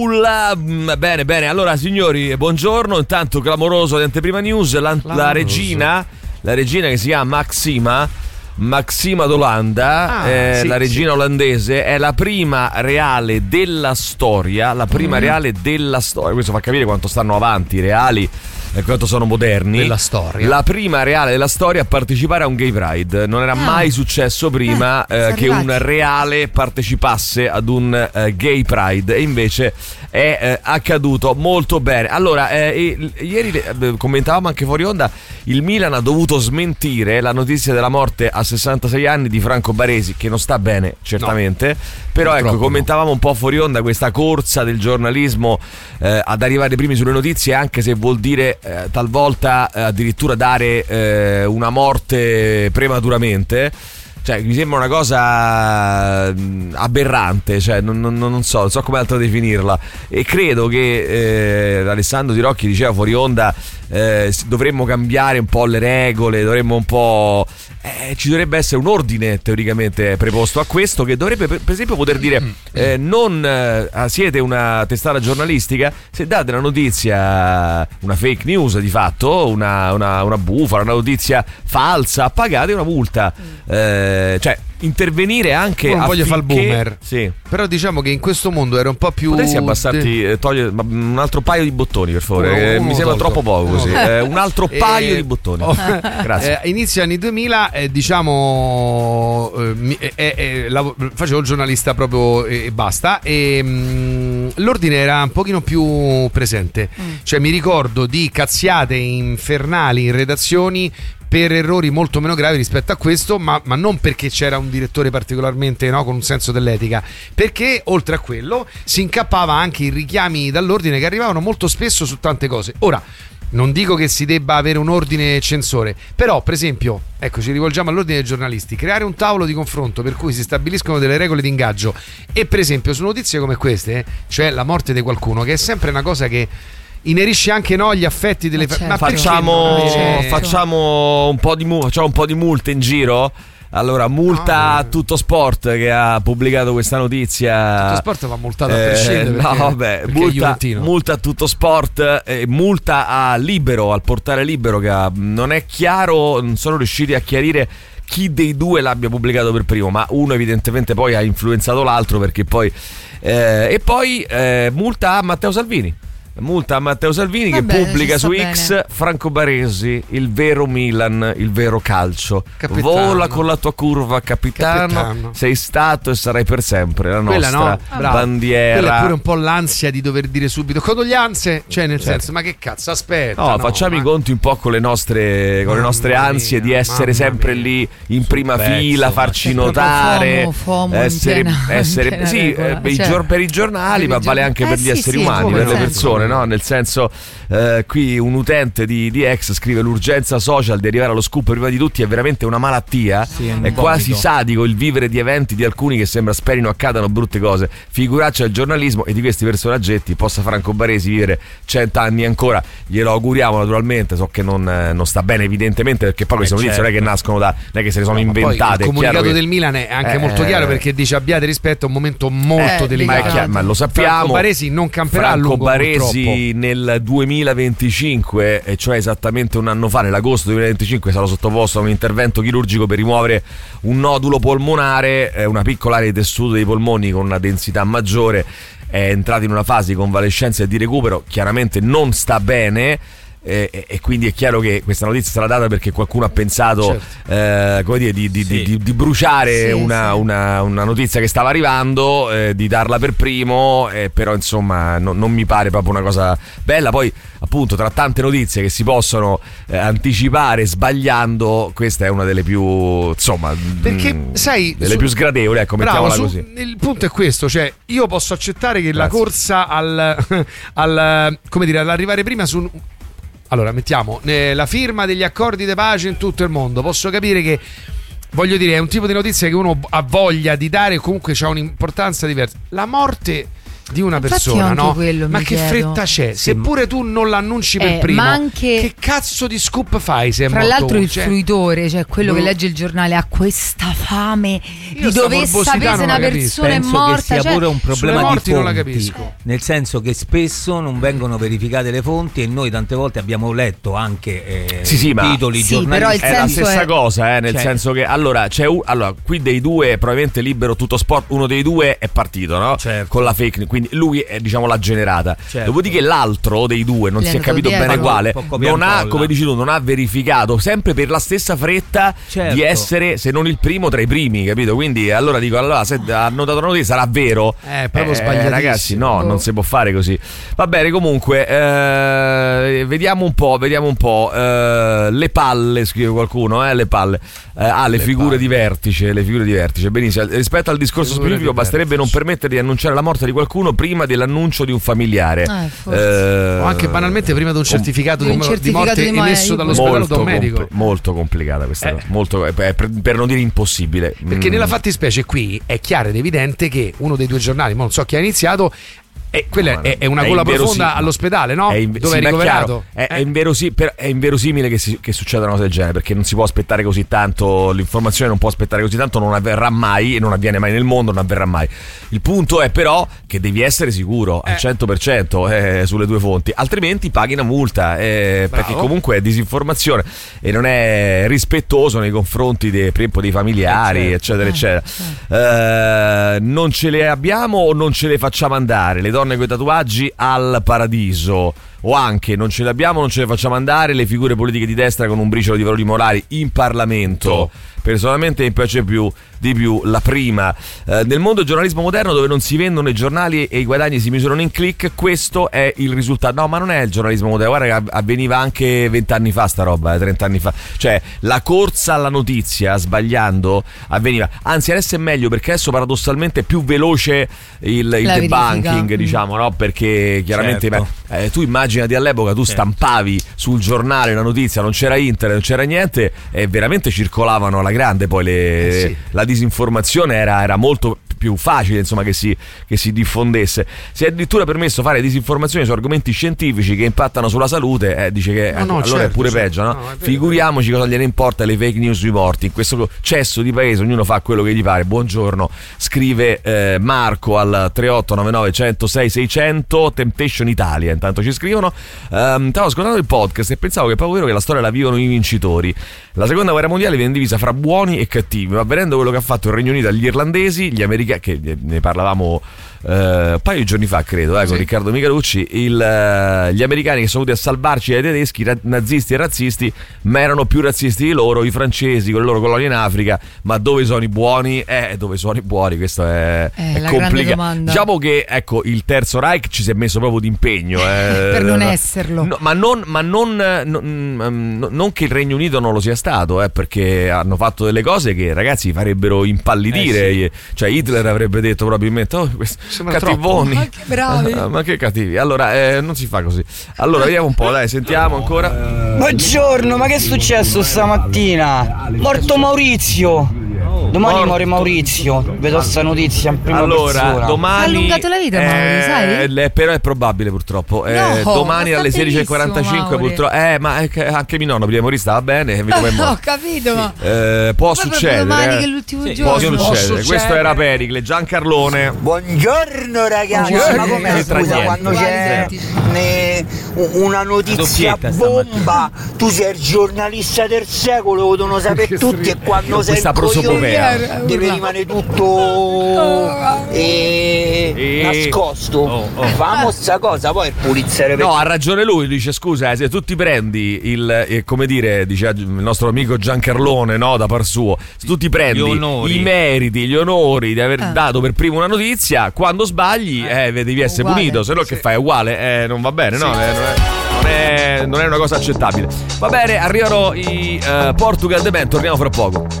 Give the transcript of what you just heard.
Bene, allora signori, buongiorno. Intanto clamoroso di anteprima news, la regina che si chiama Maxima d'Olanda, la regina olandese, è la prima reale della storia, questo fa capire quanto stanno avanti i reali e quanto sono moderni della storia. La prima reale della storia a partecipare a un gay pride. Non era mai successo prima che un reale partecipasse ad un gay pride, e invece è accaduto molto bene. Allora, ieri commentavamo anche fuori onda, il Milan ha dovuto smentire la notizia della morte a 66 anni di Franco Baresi, che non sta bene certamente, però ecco, commentavamo un po' fuori onda questa corsa del giornalismo ad arrivare primi sulle notizie, anche se vuol dire talvolta addirittura dare una morte prematuramente. Cioè, mi sembra una cosa aberrante, cioè non so come altro definirla, e credo che Alessandro Di Rocchi diceva fuori onda, dovremmo cambiare un po' le regole, dovremmo un po' ci dovrebbe essere un ordine teoricamente preposto a questo, che dovrebbe per esempio poter dire siete una testata giornalistica, se date una notizia, una fake news di fatto, una bufala, una notizia falsa, pagate una multa, cioè intervenire anche. Non voglio fare il boomer, sì. Però diciamo che in questo mondo era un po' più. Potresti abbassarti, togliere un altro paio di bottoni, per favore. Mi sembra troppo poco così. Un altro paio di bottoni. Grazie. Inizio anni 2000, facevo il giornalista proprio e basta. E l'ordine era un pochino più presente. Cioè, mi ricordo di cazziate infernali in redazioni per errori molto meno gravi rispetto a questo, ma non perché c'era un direttore particolarmente con un senso dell'etica, perché oltre a quello si incappava anche in richiami dall'ordine che arrivavano molto spesso su tante cose. Ora, non dico che si debba avere un ordine censore, però per esempio, ecco, ci rivolgiamo all'ordine dei giornalisti, creare un tavolo di confronto per cui si stabiliscono delle regole di ingaggio, e per esempio su notizie come queste, cioè la morte di qualcuno, che è sempre una cosa che inerisce anche gli affetti delle ma facciamo un po' di multe in giro. Allora, multa a Tutto Sport, che ha pubblicato questa notizia. Tutto Sport va multato a prescindere, multa a Tutto Sport, multa a Libero, al portale Libero, che non è chiaro, non sono riusciti a chiarire chi dei due l'abbia pubblicato per primo, ma uno evidentemente poi ha influenzato l'altro, perché poi multa a Matteo Salvini. Che pubblica su X: Franco Baresi, il vero Milan, il vero calcio. Capitano. Vola con la tua curva, capitano. Sei stato e sarai per sempre la nostra bandiera. Quella è pure un po' l'ansia di dover dire subito condoglianze, cioè nel senso, ma che cazzo, aspetta. Facciamo i conti un po' con le nostre ansie di essere sempre lì in prima fila, farci notare, essere per i giornali, ma vale anche per gli esseri umani, per le persone. No? Nel senso, qui un utente di X scrive: l'urgenza social di arrivare allo scoop prima di tutti è veramente una malattia, è quasi sadico il vivere di eventi di alcuni che sembra sperino accadano brutte cose, figuraccia al giornalismo e di questi personaggetti possa Franco Baresi vivere 100 anni ancora. Glielo auguriamo naturalmente, so che non sta bene evidentemente, perché poi queste notizie non è che nascono non è che se ne sono inventate. Il comunicato del Milan è anche molto chiaro, perché dice: abbiate rispetto, è un momento molto delicato, ma lo sappiamo. Franco Baresi non camperà a lungo, Baresi nel 2025, e cioè esattamente un anno fa, nell'agosto 2025, sarà sottoposto a un intervento chirurgico per rimuovere un nodulo polmonare, una piccola area di tessuto dei polmoni con una densità maggiore. È entrato in una fase di convalescenza e di recupero, chiaramente non sta bene. E quindi è chiaro che questa notizia sarà data perché qualcuno ha pensato come dire, di bruciare una notizia che stava arrivando, di darla per primo, però insomma non mi pare proprio una cosa bella. Poi appunto, tra tante notizie che si possono anticipare sbagliando, questa è una delle più, insomma, perché sai, delle più sgradevoli, ecco, mettiamola così. Il punto è questo, cioè io posso accettare che la corsa come dire, all'arrivare prima su. Allora, mettiamo la firma degli accordi di pace in tutto il mondo. Posso capire che, voglio dire, è un tipo di notizia che uno ha voglia di dare, comunque c'ha un'importanza diversa. La morte di una persona, no? Ma che chiedo. fretta c'è? Seppure tu non l'annunci per primo, ma anche... che cazzo di scoop fai? Se è Fra morto, l'altro il fruitore, cioè quello che legge il giornale, ha questa fame di dover sapere se una persona è morta. Penso che sia pure un problema di fonti, non la capisco. Nel senso che spesso non vengono verificate le fonti, e noi tante volte abbiamo letto anche titoli giornalistici. Però il è la stessa cosa, nel senso che allora qui dei due probabilmente Libero Tutto Sport, uno dei due è partito, no? Certo. Con la fake news, quindi lui è, diciamo, l'ha generata. Certo. Dopodiché l'altro dei due non si è capito bene quale, non ha, come dici tu, non ha verificato, sempre per la stessa fretta di essere, se non il primo, tra i primi, capito? Quindi allora dico, se ha notato una notizia sarà vero? Proprio sbagliatissimo. Ragazzi, no, non si può fare così. Va bene, comunque vediamo un po'. Le palle, scrive qualcuno, le palle. Le figure di vertice, benissimo. Rispetto al discorso specifico, basterebbe non permettere di annunciare la morte di qualcuno prima dell'annuncio di un familiare, o anche banalmente prima di un certificato di morte emesso dall'ospedale o da un medico. Molto complicata questa cosa, molto, per non dire impossibile, perché nella fattispecie qui è chiaro ed evidente che uno dei due giornali, ma non so chi ha iniziato, quella è una gola profonda all'ospedale, no? Dove è ricoverato. È inverosimile che succeda una cosa del genere, perché non si può aspettare così tanto, l'informazione non può aspettare così tanto, non avverrà mai, e non avviene mai nel mondo, non avverrà mai. Il punto è però che devi essere sicuro al 100% sulle due fonti, altrimenti paghi una multa, perché comunque è disinformazione e non è rispettoso nei confronti dei familiari, eccetera. Non ce le abbiamo o non ce le facciamo andare le donne con i tatuaggi al paradiso, o anche non ce le abbiamo, non ce le facciamo andare le figure politiche di destra con un briciolo di valori morali in Parlamento. Personalmente mi piace di più la prima. Nel mondo del giornalismo moderno, dove non si vendono i giornali e i guadagni si misurano in click, questo è il risultato. No, ma non è il giornalismo moderno, guarda che avveniva anche 20 anni fa sta roba, 30 anni fa. Cioè la corsa alla notizia, sbagliando, avveniva. Anzi, adesso è meglio, perché adesso paradossalmente è più veloce il debunking, diciamo, no? Perché chiaramente tu immaginati all'epoca, tu stampavi sul giornale la notizia, non c'era internet, non c'era niente, e veramente circolavano alla grande poi la disinformazione era molto più facile, insomma, che si diffondesse. Si è addirittura permesso fare disinformazioni su argomenti scientifici che impattano sulla salute, dice che allora è pure peggio, no? Figuriamoci cosa gliene importa le fake news sui morti. In questo cesso di paese ognuno fa quello che gli pare. Buongiorno, scrive Marco al 3899 106 600, Temptation Italia. Intanto ci scrivono: stavo ascoltando il podcast e pensavo che proprio vero che la storia la vivono i vincitori. La seconda guerra mondiale viene divisa fra buoni e cattivi, ma vedendo quello che ha fatto il Regno Unito agli irlandesi, gli americani, che ne parlavamo un paio di giorni fa, credo, con Riccardo Micalucci, gli americani che sono venuti a salvarci dai tedeschi, nazisti e razzisti, ma erano più razzisti di loro, i francesi con le loro colonie in Africa. Ma dove sono i buoni? Dove sono i buoni? Questo è complicato. Diciamo che il Terzo Reich ci si è messo proprio d'impegno per non esserlo, ma non che il Regno Unito non lo sia stato, perché hanno fatto delle cose che, ragazzi, farebbero impallidire. Cioè Hitler avrebbe detto probabilmente: cattivoni, ma che bravi, ma che cattivi. Allora non si fa così. Allora vediamo un po', dai, sentiamo ancora. Buongiorno, ma che è successo stamattina? Morto Maurizio. Domani muore Maurizio. Vedo sta notizia in prima persona. Domani ha allungato la vita, sai? Però è probabile, purtroppo. Domani alle 16:45 purtroppo. Ma anche mio nonno prima di morire stava bene. Ho capito, ma può succedere. Domani che è l'ultimo giorno. Può succedere. Questo era Pericle, Giancarlone. Buongiorno ragazzi. Ma come scusa, quando c'è una notizia bomba, tu sei il giornalista del secolo, lo devono sapere tutti, e quando sei il coglione deve rimanere tutto nascosto. Famo sta cosa, poi il poliziere. No, ha ragione lui, dice: scusa, se tu ti prendi come dire, dice il nostro amico Giancarlone, no, da par suo, se tu ti prendi i meriti, gli onori di aver dato per primo una notizia, quando sbagli devi essere punito, se no che fai? È uguale, non va bene, no? Non è una cosa accettabile. Va bene, arrivano i Portugal The Band, torniamo fra poco.